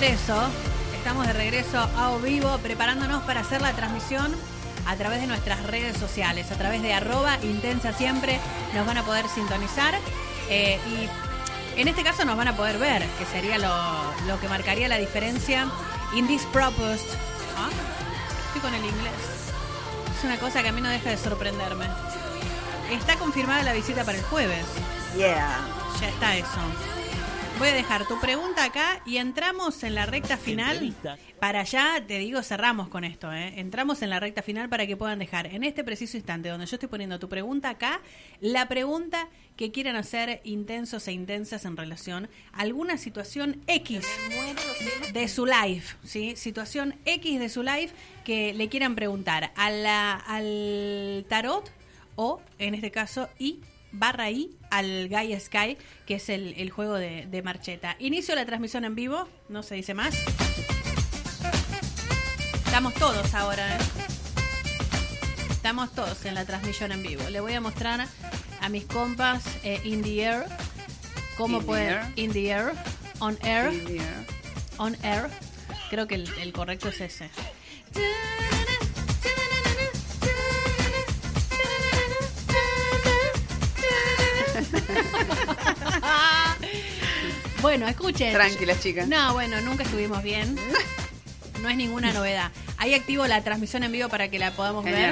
regreso. Estamos de regreso a vivo, preparándonos para hacer la transmisión a través de nuestras redes sociales, a través de @intensasiempre. Nos van a poder sintonizar y en este caso nos van a poder ver, que sería lo que marcaría la diferencia. In this proposed. ¿Ah? Estoy con el inglés. Es una cosa que a mí no deja de sorprenderme. Está confirmada la visita para el jueves. Yeah. Ya está eso. Voy a dejar tu pregunta acá y entramos en la recta final. Para allá, te digo, cerramos con esto, ¿eh? Entramos en la recta final para que puedan dejar en este preciso instante donde yo estoy poniendo tu pregunta acá, la pregunta que quieran hacer intensos e intensas en relación a alguna situación X de su life, ¿sí? Situación X de su life que le quieran preguntar al tarot o, en este caso, I al Gaia Sky, que es el juego de Marcheta. Inicio la transmisión en vivo, no se dice más. Estamos todos ahora, ¿eh? Estamos todos en la transmisión en vivo. Le voy a mostrar a mis compas in the air cómo pueden... In the air, on air, on air. Creo que el correcto es ese. Bueno, escuchen. Tranquilas, chicas. No, bueno, nunca estuvimos bien. No es ninguna novedad. Ahí activo la transmisión en vivo para que la podamos ver.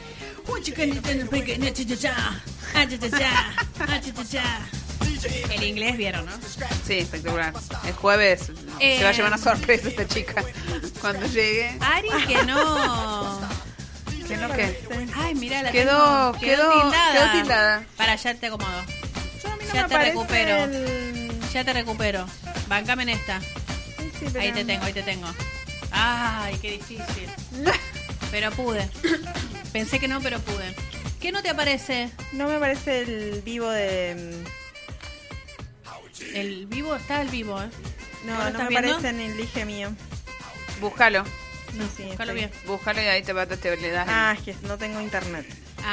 El inglés vieron, ¿no? Sí, espectacular. El jueves se va a llevar una sorpresa esta chica cuando llegue. Ari, que no... ¿Qué no qué? Ay, mira, la quedó tildada. Para, ya te acomodo. No ya te recupero. El... Ya te recupero. Bancame en esta. Sí, pero... Ahí te tengo. Ay, qué difícil. Pero pude. Pensé que no, pero pude. ¿Qué no te aparece? No me aparece el vivo de... El vivo, está el vivo, ¿eh? No me aparece en el elige mío. Búscalo. No, sí, búscalo bien. Búscalo y ahí te le das. Ah, es que no tengo internet.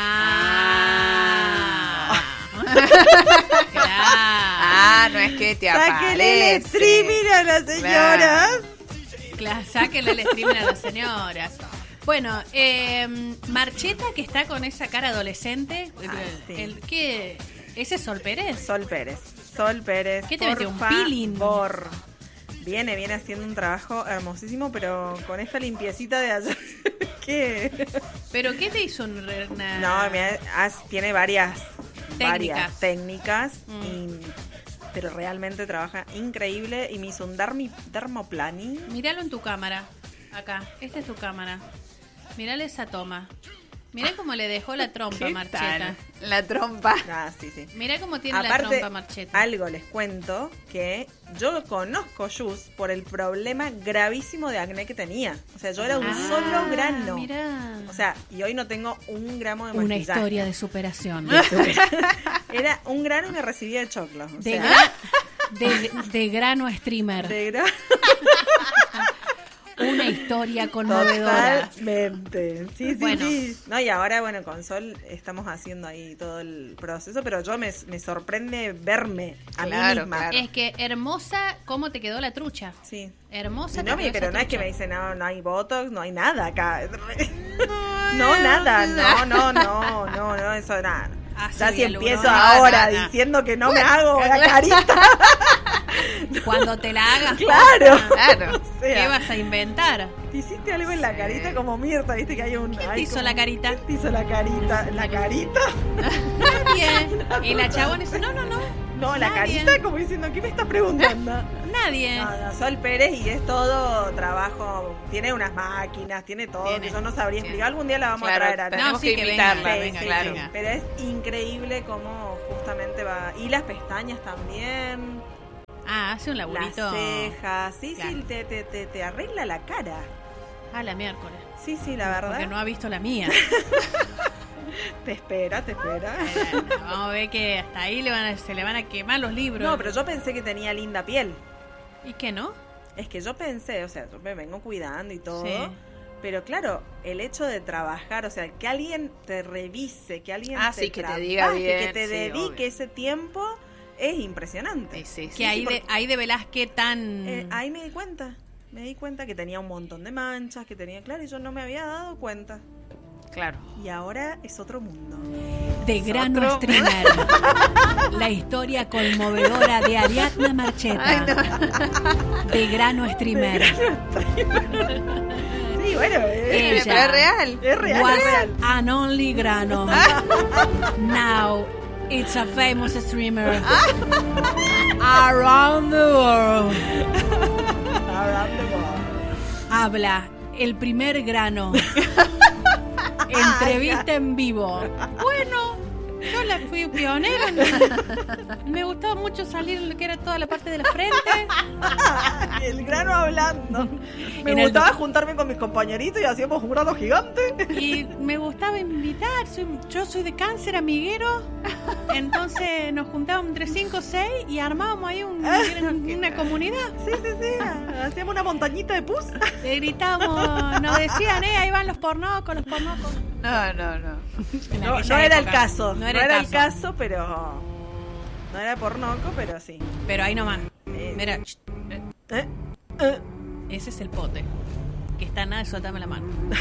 Claro. No es que te Sáquenle el aparece. streaming a las señoras. Claro, sáquenle el streaming a las señoras. Bueno, Marcheta, que está con esa cara adolescente. Sí. ¿Qué? ¿Ese es Sol Pérez? Sol Pérez. ¿Qué te metió, un peeling? Viene haciendo un trabajo hermosísimo, pero con esta limpiecita de allá. ¿Qué? ¿Pero qué te hizo una... No, tiene varias técnicas Mm. pero realmente trabaja increíble y me hizo un dermoplaning. Míralo en tu cámara, acá, esta es tu cámara. Mírale esa toma. Mirá cómo le dejó la trompa a Marcheta. La trompa. Ah, sí. Mirá cómo tiene Aparte, la trompa Marcheta. Algo les cuento, que yo conozco Jus por el problema gravísimo de acné que tenía. O sea, yo era un solo grano. Mirá. O sea, y hoy no tengo un gramo de Una maquillaje. historia de superación. Era un grano y me recibía de choclo. O De, sea, de grano a streamer. de grano. Una historia conmovedora. Totalmente. Sí. Bueno. No, y ahora, bueno, con Sol estamos haciendo ahí todo el proceso, pero yo me sorprende verme a mí misma. Claro. Es que hermosa, ¿cómo te quedó la trucha? Sí. Hermosa. No, te quedó pero esa no es que trucha. me dicen, no hay botox, no hay nada acá. No, nada, no, eso nada. Ah, Ya sí, si el empiezo uno, ahora no. diciendo que no me hago la carita. Cuando te la hagas, Claro. Claro. O sea, ¿qué vas a inventar? ¿te hiciste algo en la carita como Mirta? ¿Viste que hay un... ¿Quién te hizo la carita? ¿Quién te hizo la carita? ¿La carita? Nadie. Y la chabona dice, no. No, la Nadie. carita como diciendo, ¿qué me estás preguntando? Nadie. No, Sol Pérez y es todo trabajo, tiene unas máquinas, tiene todo, Tiene. que yo no sabría explicar. Algún día la vamos a Claro, traer acá. tenemos No, sí, que que invitarla, venga, venga, sí, claro. venga. Pero es increíble cómo justamente va. Y las pestañas también, Ah, hace un las laburito. cejas, sí, Claro. te arregla la cara. Ah, la miércoles. Sí, la verdad. Porque no ha visto la mía. Te espera. Vamos a ver que hasta ahí se le van a quemar los libros. No, pero yo pensé que tenía linda piel. ¿Y qué no? Es que yo pensé, o sea, yo me vengo cuidando y todo. Sí. Pero claro, el hecho de trabajar, o sea, que alguien te revise, que alguien Ah, te sí, que te trabaje, diga bien, que te sí, dedique obvio. ese tiempo, es impresionante. Sí. Que ahí, porque- ahí develás qué tan... Ahí me di cuenta. Me di cuenta que tenía un montón de manchas, que tenía, claro, y yo no me había dado cuenta. Claro. Y ahora es otro mundo. De grano streamer. La historia conmovedora de Ariadna Marcheta. Ay, no. De grano streamer. Sí, bueno, Ella Pero es real. es real, was es real. an only grano. Now it's a famous streamer around the world. Around the world. Habla el primer grano. Entrevista en vivo. Bueno, yo la fui pionera. Me gustaba mucho salir lo que era toda la parte de la frente. El grano hablando. Me En el gustaba juntarme con mis compañeritos y hacíamos un grano gigante. Y me gustaba invitar. Yo soy de Cáncer, amiguero. Entonces nos juntábamos entre 5 o 6 y armábamos ahí una comunidad. Sí, sí, sí. Hacíamos una montañita de pus. Le gritábamos, nos decían, ahí van los pornocos, los pornocos. No. En No, aquella no era el época. caso. No era el caso. caso, pero. No era pornoco, pero sí. Pero ahí nomás. Mira, ¿Eh? ese es el pote. Que está nada de soltarme la mano.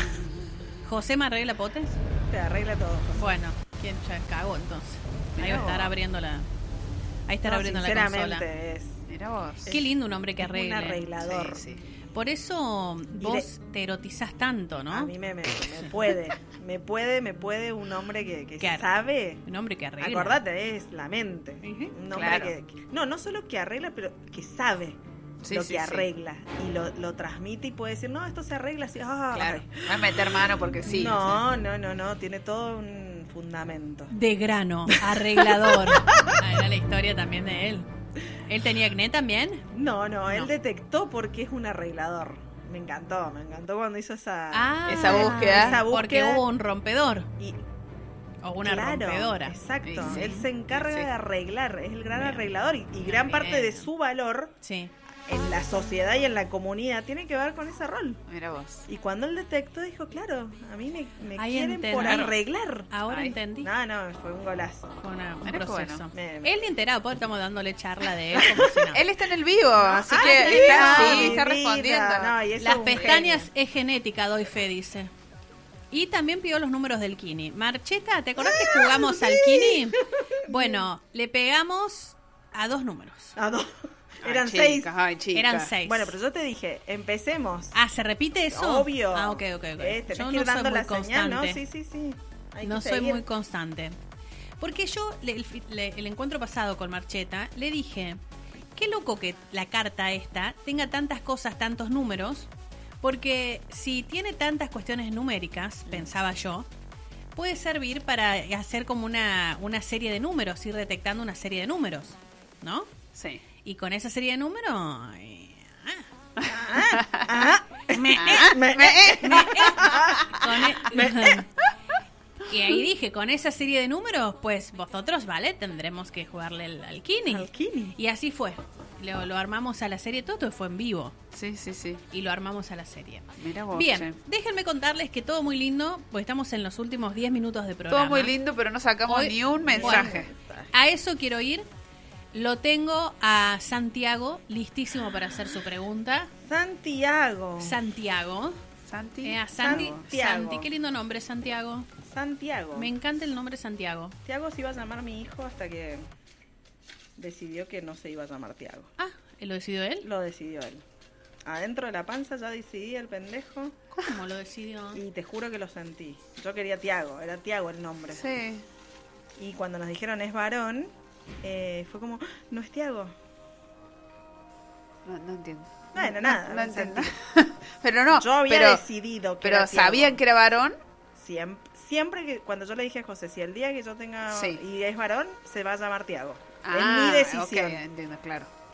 ¿José me arregla potes? Te arregla todo. José. Bueno, ¿quién ya cagó entonces? Ahí va a Mirá estar vos. abriendo la. Ahí estará No, abriendo la consola. sinceramente es. Mira vos. Qué lindo un hombre que Es un arregle. arreglador. Sí, sí. Por eso vos te erotizás tanto, ¿no? A mí me puede. Me puede un hombre que Que sabe. Un hombre que arregla. Acordate, es la mente. Ujú. Un hombre Claro. no solo que arregla, pero que sabe Sí, lo sí, que sí. arregla. Y lo transmite y puede decir, no, esto se arregla así. Claro. Va a meter mano porque sí. No, tiene todo un fundamento. De grano, arreglador. Era la historia también de él. ¿Él tenía acné también? No, él detectó porque es un arreglador. Me encantó cuando hizo esa Esa búsqueda. Porque hubo un rompedor y o una claro, rompedora. Exacto. Sí. Él se encarga Sí. de arreglar, es el gran Bien. arreglador y gran parte Bien. de su valor Sí. en la sociedad y en la comunidad tiene que ver con ese rol. Mira vos. Y cuando él detectó, dijo, claro, a mí me Ahí quieren entendí. por arreglar. Ahora Ay. entendí. No, fue un golazo. Fue un Mira qué proceso. bueno. Me- Él ni enterado, porque estamos dándole charla de él como si no. Él está en el vivo, así Ah, que sí, está, mi sí, está vida. respondiendo. No, y eso Las es un pestañas genio. es genética, doy fe, dice. Y también pidió los números del Kini. Marcheta, ¿te acordás que jugamos al Kini? Bueno, le pegamos a 2 números. Ah, no. Ay, Eran chicas, 6. ay, chicas. Eran 6. Bueno, pero yo te dije, empecemos. Ah, ¿se repite eso? Obvio. Ah, ok. Tenés Yo que ir no soy dando muy la señal, ¿no? constante. Sí. Hay No que soy seguir. muy constante. Porque yo, el encuentro pasado con Marcheta, le dije, qué loco que la carta esta tenga tantas cosas, tantos números, porque si tiene tantas cuestiones numéricas, pensaba yo, puede servir para hacer como una serie de números, ir detectando una serie de números, ¿no? Sí. Y con esa serie de números... Y ahí dije, con esa serie de números, pues vosotros, ¿vale? Tendremos que jugarle al Kini. Al Kini. Y así fue. Lo armamos a la serie, todo fue en vivo. Sí. Y lo armamos a la serie. Mira vos. Bien, che. déjenme contarles que todo muy lindo, pues estamos en los últimos 10 minutos de programa. Todo muy lindo, pero no sacamos Hoy- ni un mensaje. A eso quiero ir. Lo tengo a Santiago, listísimo para hacer su pregunta. Santiago. Santiago. Santi. A Santi, Santiago. Santi, qué lindo nombre, Santiago. Santiago. Me encanta el nombre Santiago. Tiago se iba a llamar mi hijo hasta que decidió que no se iba a llamar Tiago. Ah, ¿lo decidió él? Lo decidió él. Adentro de la panza ya decidí el pendejo ¿Cómo lo decidió? y te juro que lo sentí. Yo quería Tiago, era Tiago el nombre. Sí. Y cuando nos dijeron es varón, fue como, "¡Ah! No es Tiago". No entiendo. Bueno, nada. No entiendo. sentí. Pero no. Yo había pero, decidido que pero era Tiago. sabían que era varón. Siempre que cuando yo le dije a José, si el día que yo tenga Sí. y es varón, se va a llamar Tiago. Ah, es mi decisión. ok, entiendo, claro.